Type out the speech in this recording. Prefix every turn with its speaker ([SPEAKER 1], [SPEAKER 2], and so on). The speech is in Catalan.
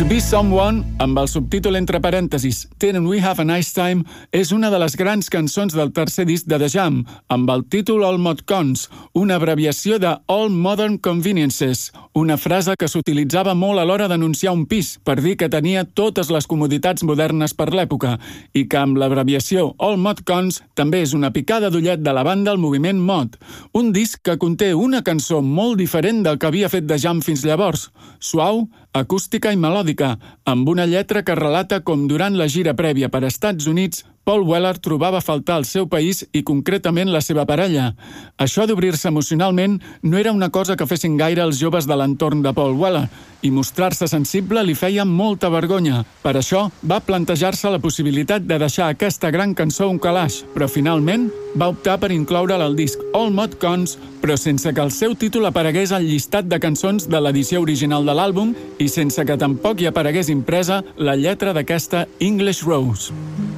[SPEAKER 1] To Be Someone, amb el subtítol entre parèntesis Didn't We Have a Nice Time, és una de les grans cançons del tercer disc de The Jam, amb el títol All Mod Cons, una abreviació de All Modern Conveniences, una frase que s'utilitzava molt a l'hora d'anunciar un pis, per dir que tenia totes les comoditats modernes per l'època, i que amb l'abreviació All Mod Cons també és una picada d'ullet de la banda al moviment mod, un disc que conté una cançó molt diferent del que havia fet The Jam fins llavors, suau, acústica i melòdica, amb una lletra que relata com durant la gira prèvia per Estats Units Paul Weller trobava a faltar el seu país i concretament la seva parella. Això d'obrir-se emocionalment no era una cosa que fessin gaire els joves de l'entorn de Paul Weller i mostrar-se sensible li feia molta vergonya. Per això va plantejar-se la possibilitat de deixar aquesta gran cançó un calaix, però finalment va optar per incloure'l al disc All Mod Cons, però sense que el seu títol aparegués al llistat de cançons de l'edició original de l'àlbum i sense que tampoc hi aparegués impresa la lletra d'aquesta English Rose.